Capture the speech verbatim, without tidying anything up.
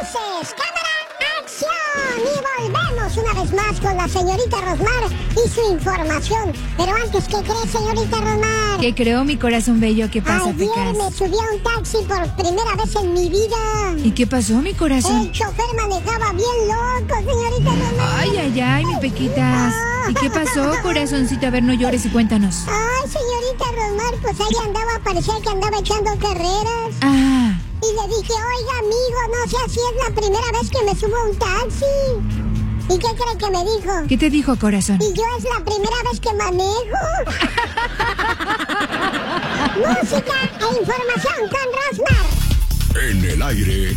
Luces, cámara, acción. Y volvemos una vez más con la señorita Rosmar y su información. Pero antes, ¿qué cree, señorita Rosmar? ¿Qué creo, mi corazón bello? ¿Qué pasa, Ayer Pecas? me subí a un taxi por primera vez en mi vida. ¿Y qué pasó, mi corazón? El chofer manejaba bien loco, señorita Rosmar. Ay, ay, ay, mi Pequitas. ¿Y qué pasó, corazoncito? A ver, no llores y cuéntanos. Ay, señorita Rosmar, pues ahí andaba, parecía que andaba echando carreras. Ah, Y le dije, oiga, amigo, no sé si es la primera vez que me subo a un taxi. ¿Y qué cree que me dijo? ¿qué te dijo, corazón? Y yo es la primera vez que manejo. Música e información con Rosmar. En el aire.